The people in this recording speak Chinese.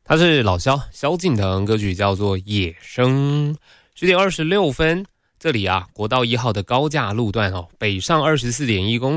他是老萧敬腾，歌曲叫做《野生》。10点26分，这里啊，国道1号的高架路段北上24.1公里。